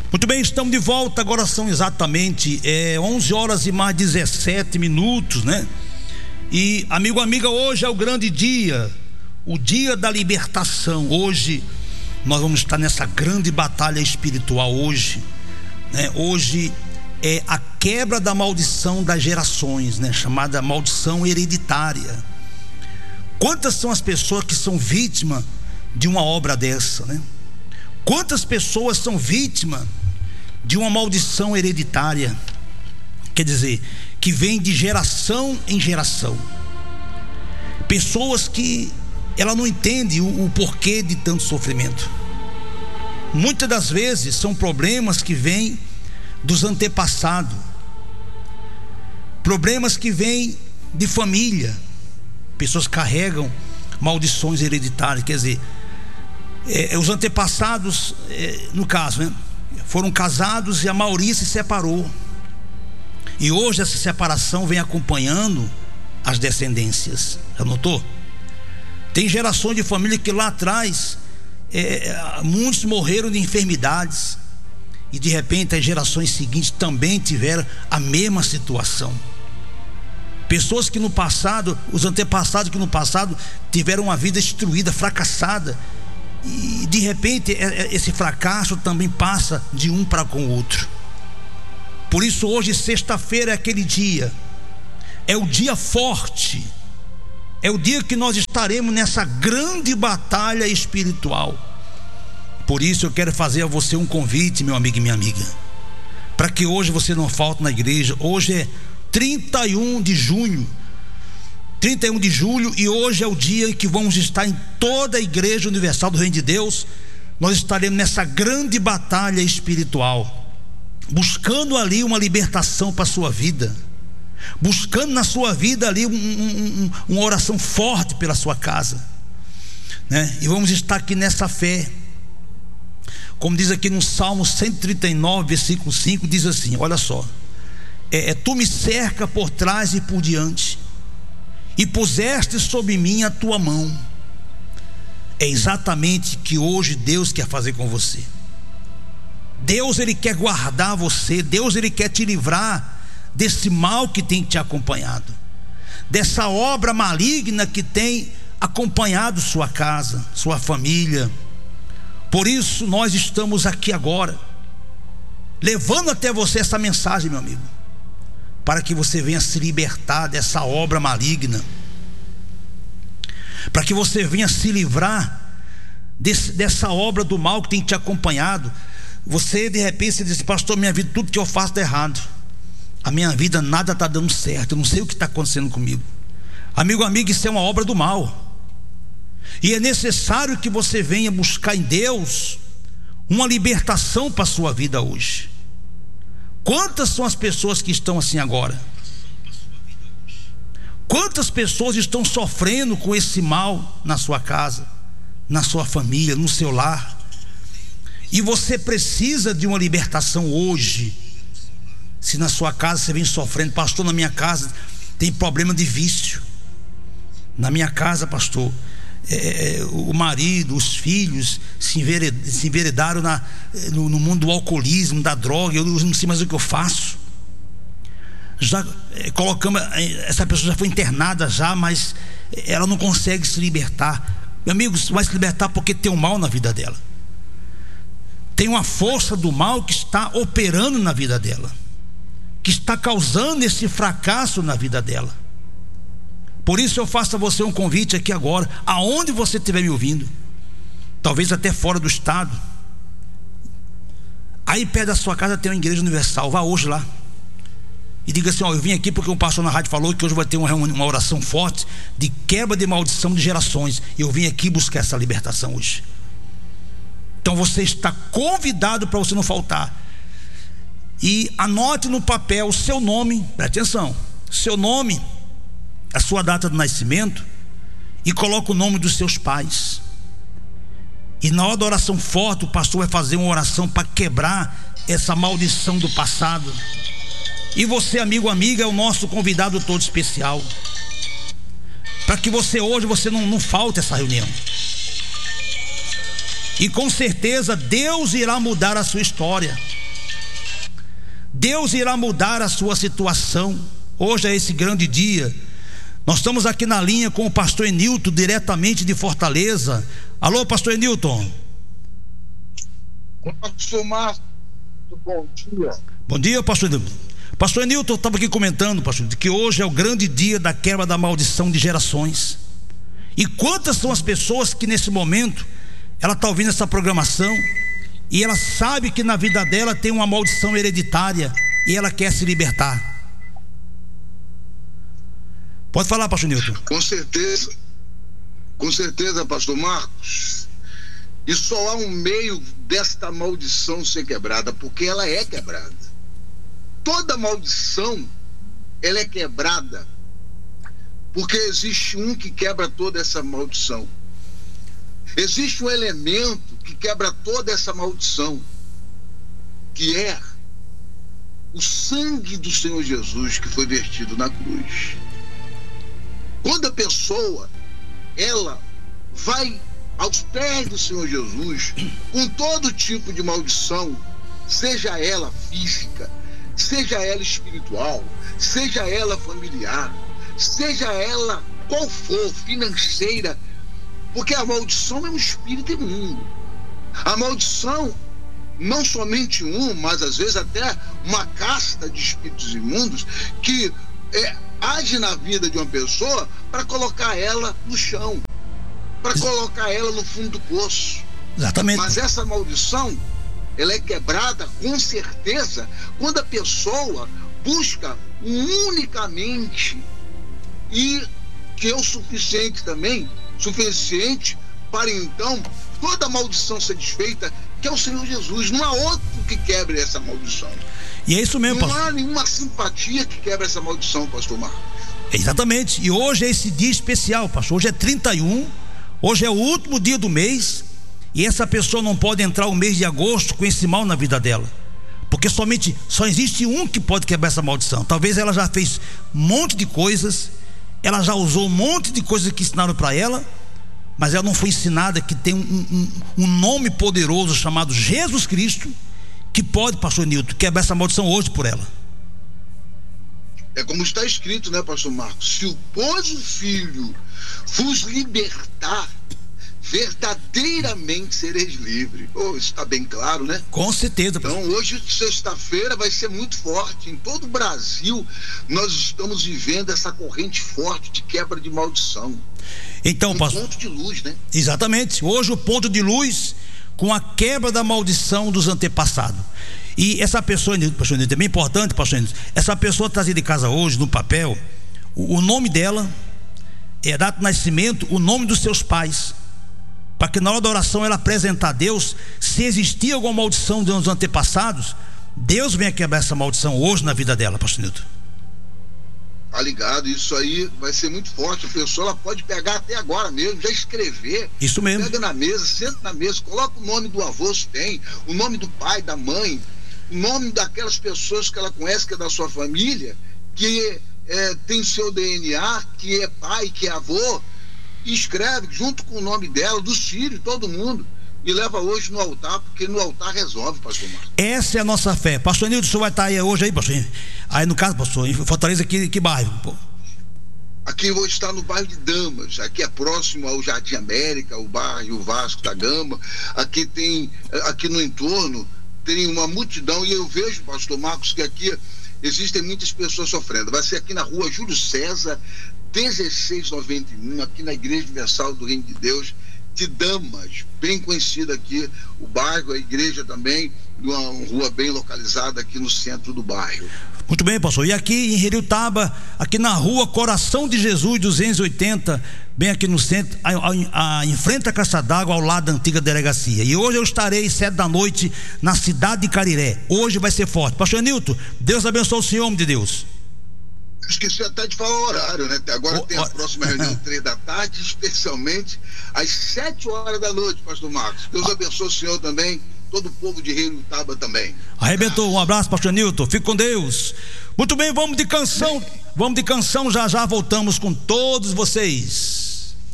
Muito bem, estamos de volta. Agora são exatamente 11 horas e mais 17 minutos, né? E amigo, amiga, hoje é o grande dia, o dia da libertação. Hoje nós vamos estar nessa grande batalha espiritual hoje, né? Hoje é a quebra da maldição das gerações, né? Chamada maldição hereditária. Quantas são as pessoas que são vítimas de uma obra dessa, né? Quantas pessoas são vítimas de uma maldição hereditária? Quer dizer, que vem de geração em geração. Pessoas que ela não entende o porquê de tanto sofrimento. Muitas das vezes são problemas que vêm dos antepassados, problemas que vêm de família. Pessoas carregam maldições hereditárias. Quer dizer, os antepassados, no caso, né, foram casados e a maioria se separou, e hoje essa separação vem acompanhando as descendências. Já notou? Tem gerações de família que lá atrás muitos morreram de enfermidades, e de repente as gerações seguintes também tiveram a mesma situação. Pessoas que no passado, os antepassados que no passado tiveram uma vida destruída, fracassada, e de repente esse fracasso também passa de um para com o outro. Por isso hoje, sexta-feira, é aquele dia, é o dia forte, é o dia que nós estaremos nessa grande batalha espiritual. Por isso eu quero fazer a você um convite, meu amigo e minha amiga, para que hoje você não falte na igreja. Hoje é 31 de junho, 31 de julho, e hoje é o dia em que vamos estar em toda a Igreja Universal do Reino de Deus. Nós estaremos nessa grande batalha espiritual, buscando ali uma libertação para a sua vida, buscando na sua vida ali uma oração forte pela sua casa, né? E vamos estar aqui nessa fé, como diz aqui no Salmo 139, versículo 5, diz assim, olha só: tu me cerca por trás e por diante, e puseste sobre mim a tua mão. É exatamente o que hoje Deus quer fazer com você. Deus, Ele quer guardar você. Deus, Ele quer te livrar desse mal que tem te acompanhado, dessa obra maligna que tem acompanhado sua casa, sua família. Por isso nós estamos aqui agora, levando até você essa mensagem, meu amigo, para que você venha se libertar dessa obra maligna, para que você venha se livrar dessa obra do mal que tem te acompanhado. Você de repente se diz: pastor, minha vida, tudo que eu faço está errado, a minha vida nada está dando certo, eu não sei o que está acontecendo comigo. Amigo, amiga, isso é uma obra do mal, e é necessário que você venha buscar em Deus uma libertação para a sua vida hoje. Quantas são as pessoas que estão assim agora? Quantas pessoas estão sofrendo com esse mal na sua casa, na sua família, no seu lar? E você precisa de uma libertação hoje. Se na sua casa você vem sofrendo: pastor, na minha casa tem problema de vício, na minha casa, pastor, o marido, os filhos se enveredaram no mundo do alcoolismo, da droga, eu não sei mais o que eu faço. Já colocamos, essa pessoa já foi internada já, mas ela não consegue se libertar. Meu amigo, vai se libertar porque tem um mal na vida dela, tem uma força do mal que está operando na vida dela, que está causando esse fracasso na vida dela. Por isso eu faço a você um convite aqui agora, aonde você estiver me ouvindo, talvez até fora do estado, aí perto da sua casa tem uma igreja universal. Vá hoje lá e diga assim: eu vim aqui porque um pastor na rádio falou que hoje vai ter uma oração forte de quebra de maldição de gerações, e eu vim aqui buscar essa libertação hoje. Então você está convidado para você não faltar. E anote no papel o seu nome, preste atenção, seu nome, a sua data de nascimento, e coloca o nome dos seus pais. E na hora da oração forte, o pastor vai fazer uma oração para quebrar essa maldição do passado. E você, amigo, amiga, é o nosso convidado todo especial, para que você hoje não falte essa reunião. E com certeza Deus irá mudar a sua história. Deus irá mudar a sua situação. Hoje é esse grande dia. Nós estamos aqui na linha com o pastor Enilton, diretamente de Fortaleza. Alô, pastor Enilton. Pastor Márcio, bom dia. Bom dia, pastor Enilton. Pastor Enilton estava aqui comentando, pastor, que hoje é o grande dia da quebra da maldição de gerações. E quantas são as pessoas que nesse momento ela está ouvindo essa programação e ela sabe que na vida dela tem uma maldição hereditária e ela quer se libertar. Pode falar, pastor Nilton. Com certeza, pastor Marcos. E só há um meio desta maldição ser quebrada, porque ela é quebrada. Toda maldição, ela é quebrada, porque existe um que quebra toda essa maldição. Existe um elemento que quebra toda essa maldição, que é o sangue do Senhor Jesus que foi vertido na cruz. Quando a pessoa, ela vai aos pés do Senhor Jesus, com todo tipo de maldição, seja ela física, seja ela espiritual, seja ela familiar, seja ela qual for, financeira, porque a maldição é um espírito imundo. A maldição, não somente mas às vezes até uma casta de espíritos imundos que age na vida de uma pessoa para colocar ela no chão, para colocar ela no fundo do poço. Exatamente. Mas essa maldição, ela é quebrada com certeza quando a pessoa busca unicamente e que é o suficiente para então toda a maldição ser desfeita, que é o Senhor Jesus. Não há outro que quebre essa maldição. E é isso mesmo, não pastor. Há nenhuma simpatia que quebre essa maldição, pastor Marcos. Exatamente. E hoje é esse dia especial, pastor. Hoje é 31, hoje é o último dia do mês, e essa pessoa não pode entrar o mês de agosto com esse mal na vida dela, porque só existe um que pode quebrar essa maldição. Talvez ela já fez um monte de coisas, ela já usou um monte de coisas que ensinaram para ela, mas ela não foi ensinada que tem um nome poderoso chamado Jesus Cristo, que pode, pastor Nilton, quebrar essa maldição hoje por ela. É como está escrito, né, pastor Marcos? Se pois o Filho vos libertar, verdadeiramente sereis livres. Isso está bem claro, né? Com certeza. Então hoje, sexta-feira, vai ser muito forte. Em todo o Brasil nós estamos vivendo essa corrente forte de quebra de maldição. Então, pastor, ponto de luz, né? Exatamente. Hoje o ponto de luz com a quebra da maldição dos antepassados. E essa pessoa, pastor Nilton, é bem importante, pastor Nilton, essa pessoa trazida de casa hoje no papel, o nome dela, a data de nascimento, o nome dos seus pais, para que na hora da oração ela apresentar a Deus, se existia alguma maldição dos antepassados, Deus venha quebrar essa maldição hoje na vida dela, pastor Nilton. Tá ligado? Isso aí vai ser muito forte. A pessoa, ela pode pegar até agora mesmo, já escrever. Isso mesmo. Pega na mesa, senta na mesa, coloca o nome do avô se tem, o nome do pai, da mãe, o nome daquelas pessoas que ela conhece, que é da sua família, que tem seu DNA, que é pai, que é avô, e escreve junto com o nome dela, dos filhos, todo mundo, e leva hoje no altar, porque no altar resolve, pastor Marcos. Essa é a nossa fé. Pastor Nilton, o senhor vai estar aí hoje aí, pastor? Aí no caso, pastor, em Fortaleza, que bairro? Pô? Aqui eu vou estar no bairro de Damas, aqui é próximo ao Jardim América, o bairro Vasco da Gama. Aqui no entorno tem uma multidão, e eu vejo, pastor Marcos, que aqui existem muitas pessoas sofrendo. Vai ser aqui na rua Júlio César 1691, aqui na Igreja Universal do Reino de Deus de Damas, bem conhecida aqui, o bairro, a igreja também, uma rua bem localizada aqui no centro do bairro. Muito bem, pastor. E aqui em Heriutaba, aqui na rua Coração de Jesus 280, bem aqui no centro, em frente à Caixa d'Água, ao lado da antiga delegacia. E hoje eu estarei 7 da noite na cidade de Cariré. Hoje vai ser forte. Pastor Nilton, Deus abençoe o senhor, homem de Deus. Esqueci até de falar o horário, né? Agora tem a próxima reunião 3 da tarde, especialmente às 7 horas da noite, pastor Marcos. Deus abençoe o senhor também, todo o povo de Heriutaba também. Arrebentou. Um abraço, pastor Nilton. Fique com Deus. Muito bem, vamos de canção. Já voltamos com todos vocês.